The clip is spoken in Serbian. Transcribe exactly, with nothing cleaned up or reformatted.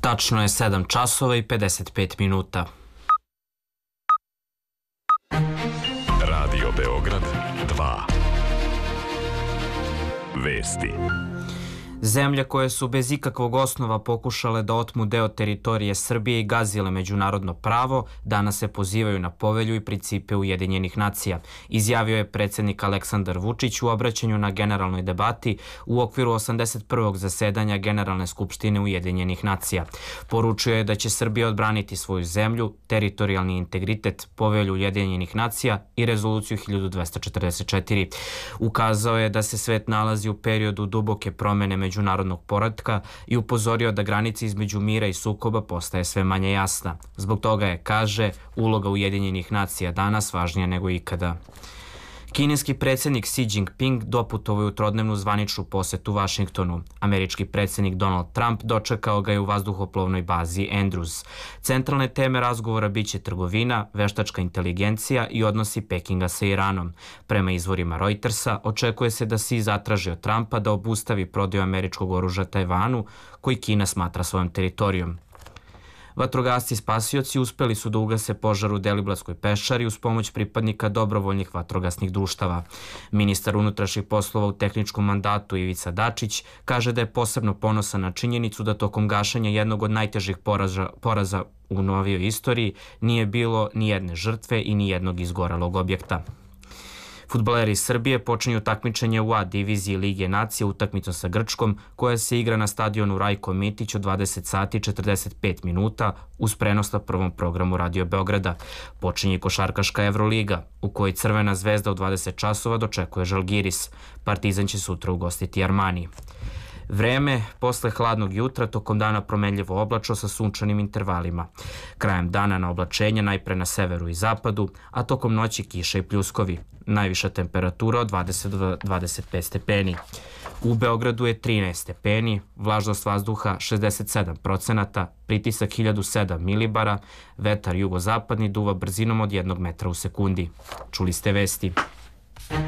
Tačno je sedam časova i pedeset pet minuta. Radio Beograd dva. Vesti. Zemlje koje su bez ikakvog osnova pokušale da otmu deo teritorije Srbije i gazile međunarodno pravo, danas se pozivaju na povelju i principe Ujedinjenih nacija, izjavio je predsjednik Aleksandar Vučić u obraćanju na generalnoj debati u okviru osamdeset prvog zasedanja Generalne skupštine Ujedinjenih nacija. Poručio je da će Srbija odbraniti svoju zemlju, teritorijalni integritet, povelju Ujedinjenih nacija i rezoluciju hiljadu dvesta četrdeset četiri. Ukazao je da se svet nalazi u periodu duboke promene međunarodnog poretka i upozorio da granica između mira i sukoba postaje sve manje jasna. Zbog toga je, kaže, uloga Ujedinjenih nacija danas važnija nego ikada. Kineski predsjednik Xi Jinping doputovao je u trodnevnu zvaničnu posetu Vašingtonu. Američki predsjednik Donald Trump dočekao ga je u vazduhoplovnoj bazi Andrews. Centralne teme razgovora biće trgovina, veštačka inteligencija i odnosi Pekinga sa Iranom. Prema izvorima Reutersa, očekuje se da Xi zatraži od Trumpa da obustavi prodaju američkog oružja Tajvanu, koji Kina smatra svojom teritorijom. Vatrogasci spasioci uspeli su da ugase požar u Deliblatskoj peščari uz pomoć pripadnika dobrovoljnih vatrogasnih društava. Ministar unutrašnjih poslova u tehničkom mandatu Ivica Dačić kaže da je posebno ponosan na činjenicu da tokom gašenja jednog od najtežih poraza, poraza u novijoj istoriji nije bilo ni jedne žrtve i ni jednog izgorelog objekta. Fudbaleri iz Srbije počinju takmičenje u A diviziji Lige nacija utakmicom sa Grčkom, koja se igra na stadionu Rajko Mitić od dvadeset sati i četrdeset pet minuta uz prenos na prvom programu Radio Beograda. Počinje košarkaška Evroliga, u kojoj Crvena zvezda u dvadeset časova dočekuje Žalgiris. Partizan će sutra ugostiti Armani. Vreme, posle hladnog jutra, tokom dana promenljivo oblačno sa sunčanim intervalima. Krajem dana na oblačenje najpre na severu i zapadu, a tokom noći kiša i pljuskovi. Najviša temperatura od dvadeset do dvadeset pet stepeni. U Beogradu je trinaest stepeni, vlažnost vazduha šezdeset sedam procenata, pritisak hiljadu sedam milibara, vetar jugozapadni duva brzinom od jednog metra u sekundi. Čuli ste vesti.